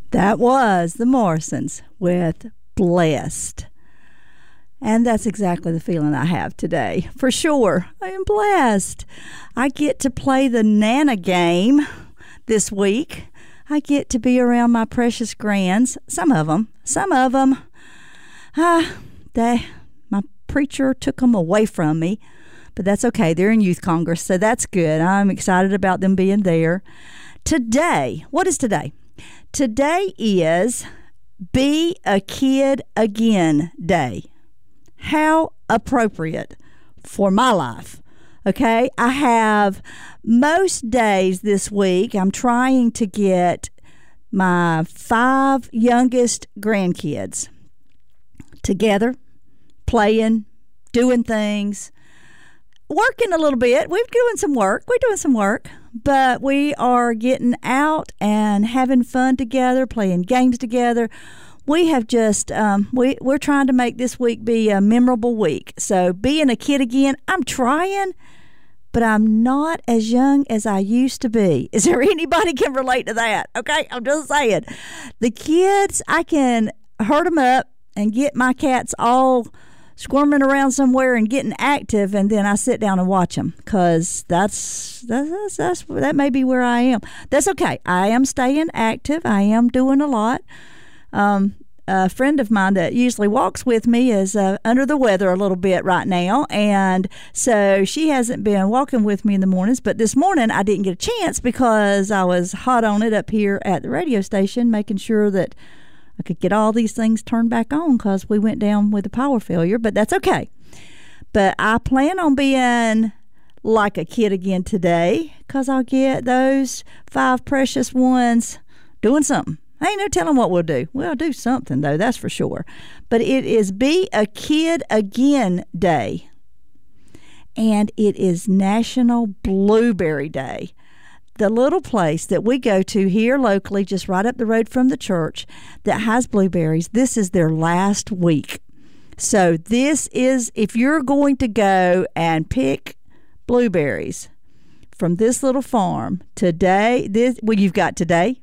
That was the Morrisons with Blessed. And that's exactly the feeling I have today. For sure, I am blessed. I get to play the Nana game this week. I get to be around my precious grands. Some of them. My preacher took them away from me. But that's okay. They're in Youth Congress, so that's good. I'm excited about them being there. Today, what is today? Today is Be a Kid Again Day. How appropriate for my life. Okay, I have most days this week, I'm trying to get my 5 youngest grandkids together, playing, doing things, working a little bit. We're doing some work, but we are getting out and having fun together, playing games together. We have just, we're trying to make this week be a memorable week. So being a kid again, I'm trying, but I'm not as young as I used to be. Is there anybody can relate to that? Okay, I'm just saying. The kids, I can herd them up and get my cats all squirming around somewhere and getting active, and then I sit down and watch them, because that may be where I am. That's okay. I am staying active. I am doing a lot. A friend of mine that usually walks with me is under the weather a little bit right now, and so she hasn't been walking with me in the mornings, but this morning I didn't get a chance because I was hot on it up here at the radio station, making sure that I could get all these things turned back on, because we went down with a power failure, but that's okay. But I plan on being like a kid again today, because I'll get those 5 precious ones doing something. Ain't no telling what we'll do. We'll do something, though, that's for sure. But it is Be a Kid Again Day, and it is National Blueberry Day. The little place that we go to here locally, just right up the road from the church, that has blueberries, this is their last week. So this is, if you're going to go and pick blueberries from this little farm today, you've got today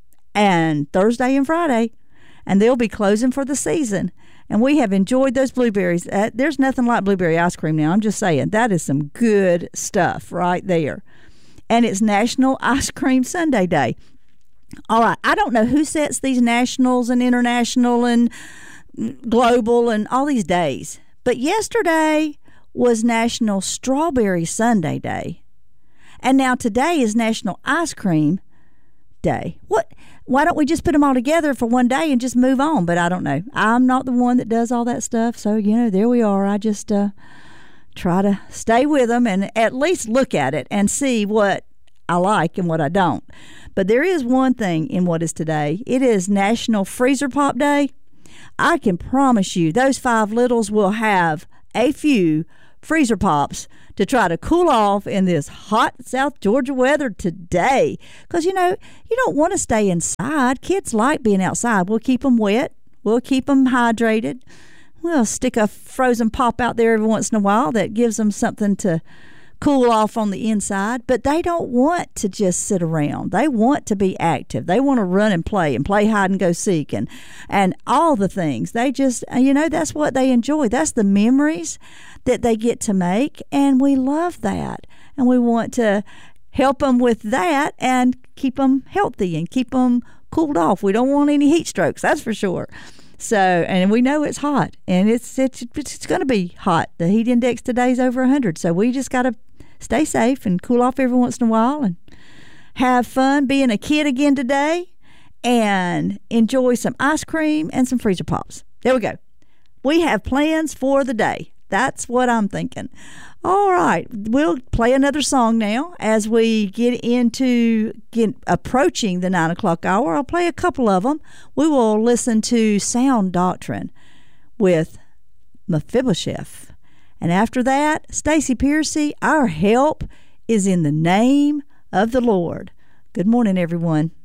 and Thursday and Friday, and they'll be closing for the season. And we have enjoyed those blueberries. There's nothing like blueberry ice cream now. I'm just saying, that is some good stuff right there. And it's National Ice Cream Sundae Day. All right, I don't know who sets these nationals and international and global and all these days, but yesterday was National Strawberry Sundae Day. And now today is National Ice Cream Day. Why don't we just put them all together for one day and just move on? But I don't know. I'm not the one that does all that stuff, so, there we are. I just try to stay with them and at least look at it and see what I like and what I don't. But there is one thing in what is today. It is National Freezer Pop Day. I can promise you those 5 littles will have a few freezer pops to try to cool off in this hot South Georgia weather today. Because, you don't want to stay inside. Kids like being outside. We'll keep them wet. We'll keep them hydrated. We'll stick a frozen pop out there every once in a while that gives them something to cool off on the inside. But they don't want to just sit around. They want to be active. They want to run and play hide and go seek and all the things. They just, that's what they enjoy. That's the memories that they get to make, and we love that. And we want to help them with that and keep them healthy and keep them cooled off. We don't want any heat strokes, that's for sure. So, and we know it's hot, and it's going to be hot. The heat index today is over 100, so we just got to stay safe and cool off every once in a while and have fun being a kid again today and enjoy some ice cream and some freezer pops. There we go. We have plans for the day. That's what I'm thinking. All right, we'll play another song now as we get approaching the 9 o'clock hour. I'll play a couple of them. We will listen to Sound Doctrine with Mephibosheth. And after that, Stacy Piercy, Our Help is in the Name of the Lord. Good morning, everyone.